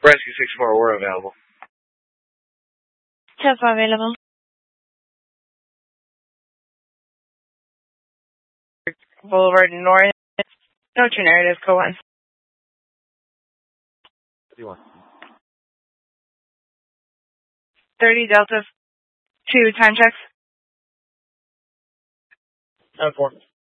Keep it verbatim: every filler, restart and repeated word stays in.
Rescue six four, we're available. ten four available. Boulevard North. No true narrative, code one. What do you want? thirty Delta two, time checks. ten four.